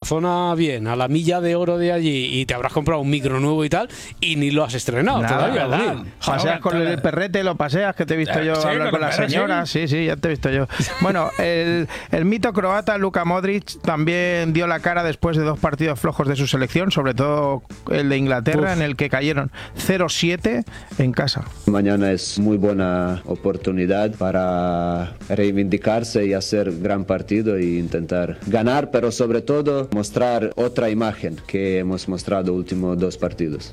zona bien, a la milla de oro de allí, y te habrás comprado un micro nuevo y tal, y ni lo has estrenado todavía, ¿verdad? Paseas con el perrete, lo paseas, que te he visto yo hablar con la señora. Sí, ya te he visto yo. Bueno, el mito croata Luka Modric también dio la cara después de 2 partidos flojos de su selección, sobre todo el de Inglaterra, en el que cayeron 0-7 en casa. Mañana es muy buena oportunidad para reivindicarse y hacer gran partido e intentar ganar, pero sobre todo mostrar otra imagen que hemos mostrado últimos 2 partidos.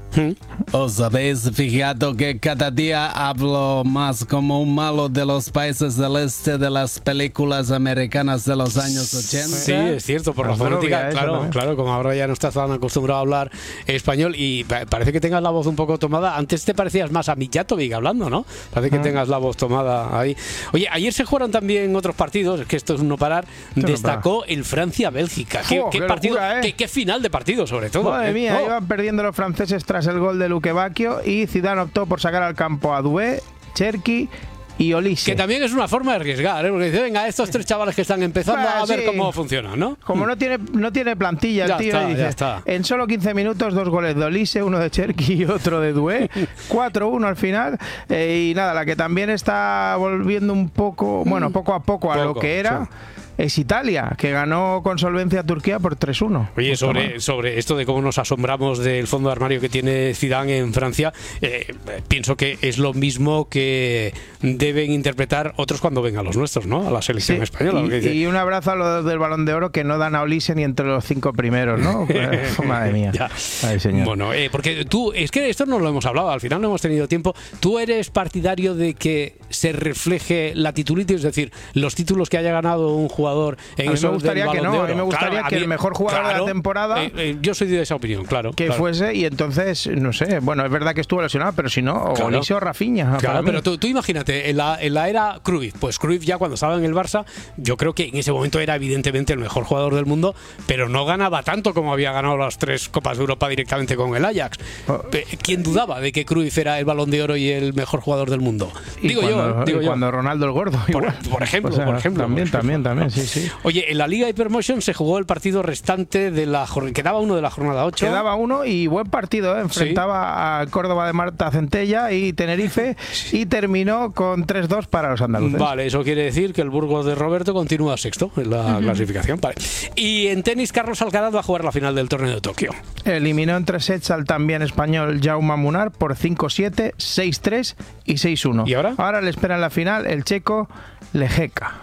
¿Os habéis fijado que cada día hablo más como un malo de los países del este de las películas americanas de los años 80? Sí, es cierto, por la fonética, claro, como ahora ya no estás tan acostumbrado a hablar español y parece que tengas la voz un poco tomada. Antes te parecías más a Mijatovic hablando, ¿no? Parece que tengas la voz tomada ahí. Oye, ayer se jugaron también otros partidos, es que esto es un no parar. Destacó el Francia-Bélgica. ¿Qué partido? Locura, ¿Qué final de partido, sobre todo? Madre mía, iban perdiendo los franceses tras el gol de Luque Bacchio y Zidane optó por sacar al campo a Doué, Cherki y Olise. Que también es una forma de arriesgar, ¿eh? Porque dice, venga, estos 3 chavales que están empezando a ver cómo funcionan, ¿no? Como no tiene plantilla el tío, ya está. En solo 15 minutos 2 goles de Olise, uno de Cherki y otro de Doué, 4-1 al final, y nada, la que también está volviendo un poco, bueno, poco a poco a lo que era. Sí. Es Italia, que ganó con solvencia a Turquía por 3-1. Oye, sobre esto de cómo nos asombramos del fondo de armario que tiene Zidane en Francia, pienso que es lo mismo que deben interpretar otros cuando vengan los nuestros, ¿no? A la selección española. Y un abrazo a los del Balón de Oro, que no dan a Olise ni entre los 5 primeros, ¿no? Madre mía. Ay, señor. Bueno, porque tú, es que esto no lo hemos hablado, al final no hemos tenido tiempo. ¿Tú eres partidario de que se refleje la titulitis, es decir, los títulos que haya ganado un jugador en a mí me gustaría que no, a mí me gustaría que el mejor jugador de la temporada yo soy de esa opinión, que fuese, y entonces, no sé, bueno, es verdad que estuvo lesionado, pero si no, o Olise o Rafinha. Claro, pero tú imagínate, en la era Cruyff, pues Cruyff ya cuando estaba en el Barça, yo creo que en ese momento era evidentemente el mejor jugador del mundo, pero no ganaba tanto como había ganado las 3 Copas de Europa directamente con el Ajax. ¿Quién dudaba de que Cruyff era el Balón de Oro y el mejor jugador del mundo? Digo yo. Cuando Ronaldo el Gordo. Por ejemplo. También, sí. Oye, en la Liga Hypermotion se jugó el partido restante de la jornada. Quedaba uno de la jornada 8. Quedaba uno y buen partido, ¿eh? Enfrentaba a Córdoba de Marta Centella y Tenerife y terminó con 3-2 para los andaluces. Vale, eso quiere decir que el Burgos de Roberto continúa sexto en la clasificación. Vale. Y en tenis, Carlos Alcaraz va a jugar la final del torneo de Tokio. Eliminó en 3 sets al también español Jaume Munar por 5-7, 6-3 y 6-1. ¿Y ahora? Ahora le espera en la final el checo Lejeka.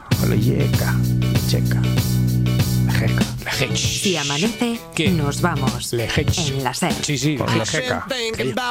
Si amanece, nos vamos. Lejech. En la SER. Sí, Lejeka.